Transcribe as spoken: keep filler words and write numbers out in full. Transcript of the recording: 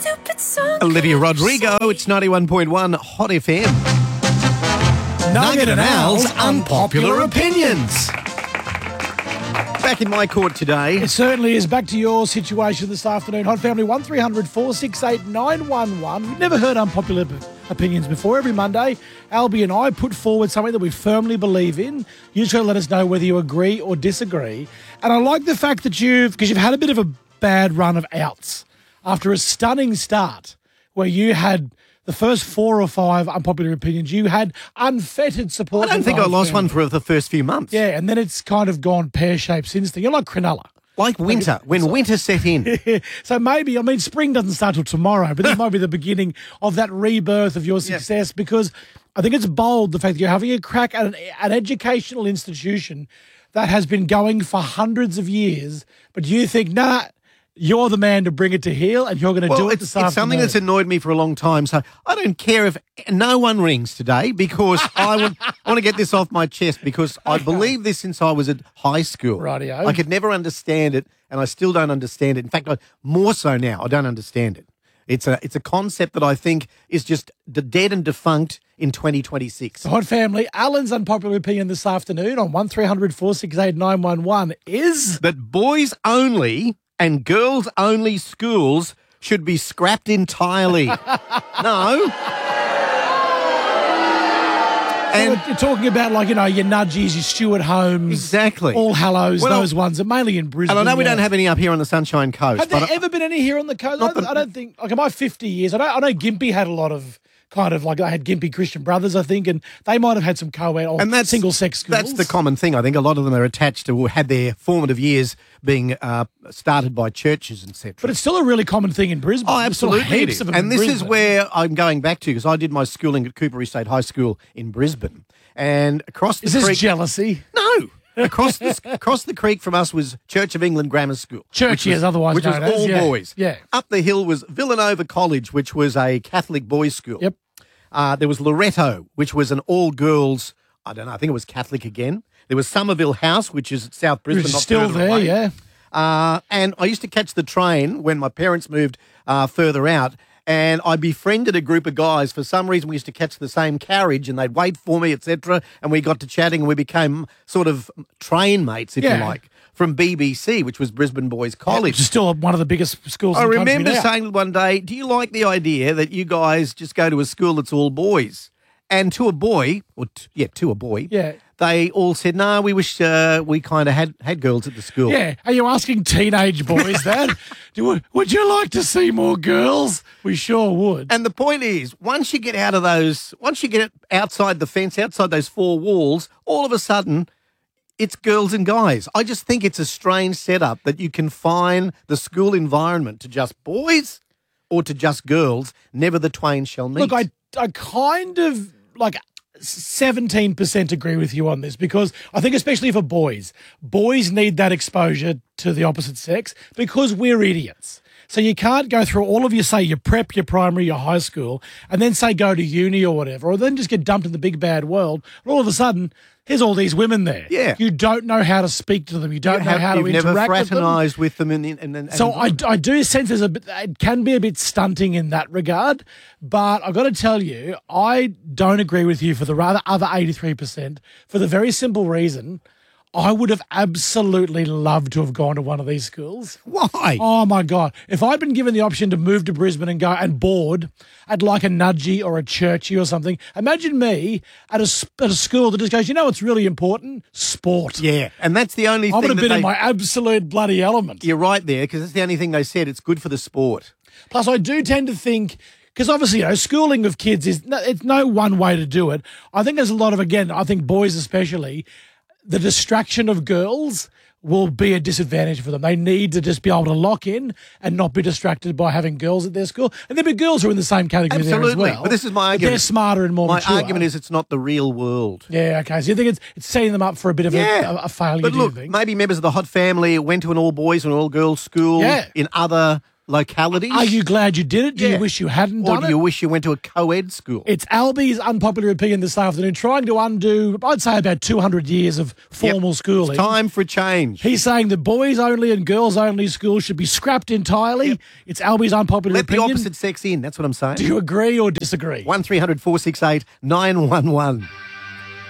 stupid song. Olivia Rodrigo, it's ninety-one point one Hot F M. Nugget and Al's Unpopular Opinions. Back in my court today. It certainly is. Back to your situation this afternoon. Hot Family, one three hundred four six eight nine one one. We've never heard unpopular opinions before. Every Monday, Albie and I put forward something that we firmly believe in. You just got to let us know whether you agree or disagree. And I like the fact that you've, because you've had a bit of a bad run of outs after a stunning start where you had the first four or five unpopular opinions, you had unfettered support. I don't think I lost one for the first few months. Yeah, and then it's kind of gone pear-shaped since then. You're like Cronulla. Like winter, when so, winter set in. So maybe, I mean, spring doesn't start till tomorrow, but this might be the beginning of that rebirth of your success, yeah. Because I think it's bold, the fact that you're having a crack at an, an educational institution that has been going for hundreds of years, but you think, nah, you're the man to bring it to heel, and you're going to well, do it it's, this it's afternoon. something that's annoyed me for a long time, so I don't care if no one rings today because I, want, I want to get this off my chest because I believe this since I was at high school. Rightio. I could never understand it, and I still don't understand it. In fact, I, more so now, I don't understand it. It's a it's a concept that I think is just the dead and defunct in twenty twenty-six. The Hot Family, Alan's unpopular opinion this afternoon on one three hundred four six eight nine one one is that boys only and girls only schools should be scrapped entirely. No. And so you're talking about, like, you know, your Nudgies, your Stuart Homes. Exactly. All Hallows, well, those ones, mainly in Brisbane. And I know we yeah. don't have any up here on the Sunshine Coast. Have there but ever I, been any here on the coast? I, the, I don't think, like, in my fifty years, I, don't, I know Gympie had a lot of kind of, like, they had Gympie Christian Brothers, I think, and they might have had some co-ed or and that's, single-sex schools. That's the common thing. I think a lot of them are attached to or had their formative years being uh, started by churches, et cetera. But it's still a really common thing in Brisbane. Oh, absolutely. Heaps of them and this Brisbane. is where I'm going back to because I did my schooling at Cooper State High School in Brisbane. And across the is creek... Is this jealousy? No. Across the, across the creek from us was Church of England Grammar School. Church, yes, otherwise Which was known all as, yeah. boys. Yeah. Up the hill was Villanova College, which was a Catholic boys' school. Yep. Uh, there was Loretto, which was an all-girls, I don't know, I think it was Catholic again. There was Somerville House, which is at South Brisbane. Which is not still there, away. yeah. Uh, and I used to catch the train when my parents moved uh, further out, and I befriended a group of guys. For some reason, we used to catch the same carriage, and they'd wait for me, et cetera. And we got to chatting, and we became sort of train mates, if yeah. you like, from B B C, which was Brisbane Boys College. Yeah, which is still one of the biggest schools I in the remember country now. saying one day, do you like the idea that you guys just go to a school that's all boys? And to a boy, or t- yeah, to a boy, yeah. they all said, no, we wish uh, we kind of had, had girls at the school. Yeah. Are you asking teenage boys that? Do, would you like to see more girls? We sure would. And the point is, once you get out of those, once you get outside the fence, outside those four walls, all of a sudden, it's girls and guys. I just think it's a strange setup that you confine the school environment to just boys or to just girls. Never the twain shall meet. Look, I, I kind of, like, seventeen percent agree with you on this because I think especially for boys, boys need that exposure to the opposite sex because we're idiots. So you can't go through all of your, say, your prep, your primary, your high school, and then, say, go to uni or whatever, or then just get dumped in the big bad world, and all of a sudden, here's all these women there. Yeah. You don't know how to speak to them. You don't you know have, how to you've interact never with them. fraternised with them. And, and, and, so I, I do sense there's a bit, it can be a bit stunting in that regard, but I've got to tell you, I don't agree with you for the rather other eighty-three percent for the very simple reason I would have absolutely loved to have gone to one of these schools. Why? Oh, my God. If I'd been given the option to move to Brisbane and go and board at like a Nudgie or a Churchy or something, imagine me at a, at a school that just goes, you know what's really important? Sport. Yeah, and that's the only I thing would have that been they, in my absolute bloody element. You're right there, because that's the only thing they said. It's good for the sport. Plus, I do tend to think, because obviously, you know, schooling of kids is, no, it's no one way to do it. I think there's a lot of, again, I think boys especially, the distraction of girls will be a disadvantage for them. They need to just be able to lock in and not be distracted by having girls at their school. And there'll be girls who are in the same category Absolutely. there as well. But this is my But argument. they're smarter and more My mature. argument is it's not the real world. Yeah, okay. So you think it's it's setting them up for a bit of Yeah. a, a failure, But do you look, think? maybe members of the Hot Family went to an all-boys or an all-girls school Yeah. in other localities. Are you glad you did it? Do Yeah. you wish you hadn't or done do it? you wish you went to a co-ed school? It's Albie's unpopular opinion this afternoon, trying to undo, I'd say, about two hundred years of formal Yep. schooling. It's time for a change. He's saying the boys only and girls only schools should be scrapped entirely. Yep. It's Albie's unpopular Let the opinion. opposite sex in. That's what I'm saying. Do you agree or disagree? one three hundred four six eight nine one one.